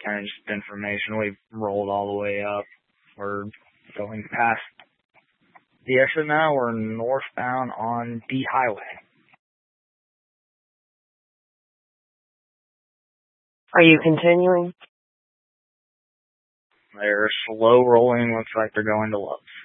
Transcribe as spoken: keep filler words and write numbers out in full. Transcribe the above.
kind of just information. We've rolled all the way up. We're going past the exit now. We're northbound on the highway. Are you continuing? They're slow rolling. Looks like they're going to Love's.